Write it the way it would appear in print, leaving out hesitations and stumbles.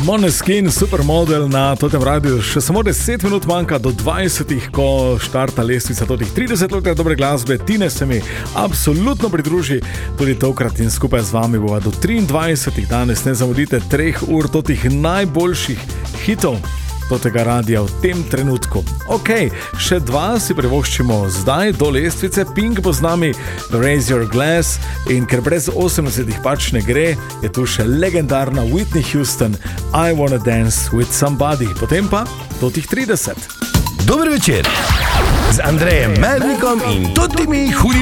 Måneskin, supermodel na totem radiju. Še samo 10 minut manjka do 20, ko štarta lestvica totih 30 let dobre glasbe. Tine se mi absolutno pridruži tudi tokrat in skupaj z vami bova do 23. Danes ne zamudite 3 ur totih najboljših hitov tega radija v tem trenutku. Ok, še 2 si privoščimo zdaj do lestvice. Pink bo z nami, Raise Your Glass, in ker brez 80 pač ne gre, je tu še legendarna Whitney Houston, I Wanna Dance With Somebody. Potem pa do tih 30. Dober večer z Andrejem Mernikom in Totimi Hudi.